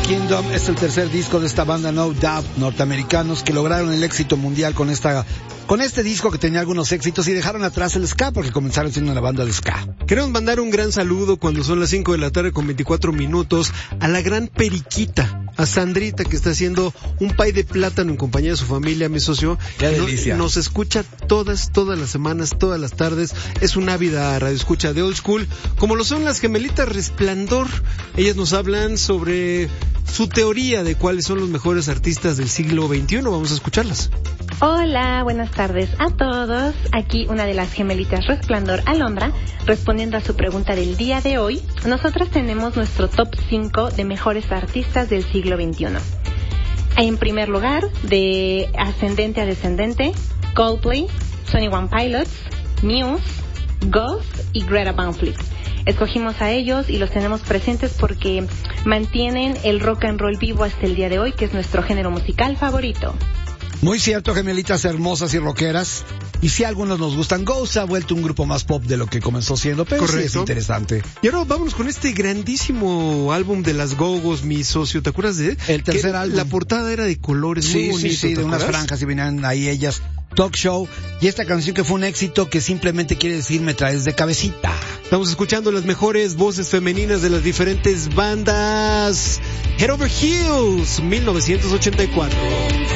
Kingdom es el tercer disco de esta banda No Doubt, norteamericanos, que lograron el éxito mundial con este disco, que tenía algunos éxitos, y dejaron atrás el ska porque comenzaron siendo una banda de ska. Queremos mandar un gran saludo cuando son las 5 de la tarde con 24 minutos a la gran Periquita, a Sandrita, que está haciendo un pay de plátano en compañía de su familia, mi socio. Qué delicia. Nos escucha todas las semanas, todas las tardes. Es una ávida radioescucha de Old School, como lo son las gemelitas Resplandor. Ellas nos hablan sobre su teoría de cuáles son los mejores artistas del siglo XXI. Vamos a escucharlas. Hola, buenas tardes a todos. Aquí una de las gemelitas Resplandor, Alondra, respondiendo a su pregunta del día de hoy. Nosotras tenemos nuestro top 5 de mejores artistas del siglo XXI. En primer lugar, de ascendente a descendente, Coldplay, 21 Pilots, Muse, Ghost y Greta Van Fleet. Escogimos a ellos y los tenemos presentes porque mantienen el rock and roll vivo hasta el día de hoy, que es nuestro género musical favorito. Muy cierto, gemelitas hermosas y rockeras. Y si a algunos nos gustan, Ghost se ha vuelto un grupo más pop de lo que comenzó siendo, pero correcto. Sí es interesante. Y ahora vámonos con este grandísimo álbum de las Go-Go's, mi socio. ¿Te acuerdas de él? El tercer álbum. La portada era de colores, muy bonito. Sí, de unas franjas y venían ahí ellas. Talk Show. Y esta canción que fue un éxito, que simplemente quiere decir me traes de cabecita. Estamos escuchando las mejores voces femeninas de las diferentes bandas. Head Over Heels, 1984.